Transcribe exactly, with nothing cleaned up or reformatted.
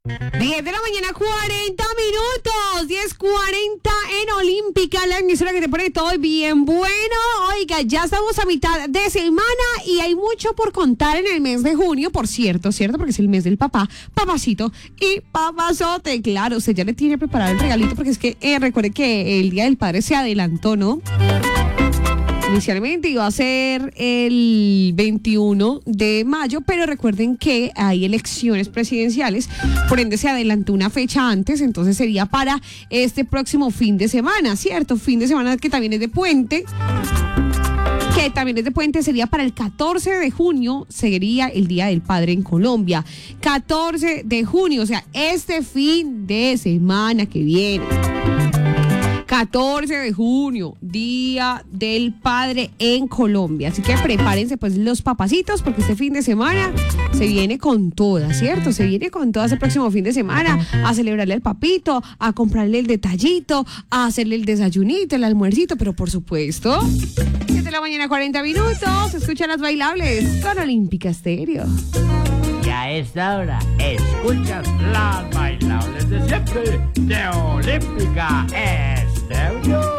diez de la mañana, cuarenta minutos. diez cuarenta en Olímpica, la emisora que te pone todo bien bueno. Oiga, ya estamos a mitad de semana y hay mucho por contar en el mes de junio, por cierto, ¿cierto? Porque es el mes del papá, papacito y papazote. Claro, usted ya le tiene preparado el regalito porque es que eh, recuerde que el Día del Padre se adelantó, ¿no? Inicialmente iba a ser el veintiuno de mayo, pero recuerden que hay elecciones presidenciales, por ende se adelantó una fecha antes, entonces sería para este próximo fin de semana, ¿cierto? Fin de semana que también es de puente, que también es de puente, sería para el catorce de junio, sería el Día del Padre en Colombia. catorce de junio, o sea, este fin de semana que viene. catorce de junio, Día del Padre en Colombia. Así que prepárense pues los papacitos porque este fin de semana se viene con todas, ¿cierto? Se viene con todas el próximo fin de semana a celebrarle al papito, a comprarle el detallito, a hacerle el desayunito, el almuercito, pero por supuesto, siete de la mañana, cuarenta minutos, escuchan las bailables con Olímpica Estéreo. Y a esta hora escuchas las bailables de siempre de Olímpica Estéreo.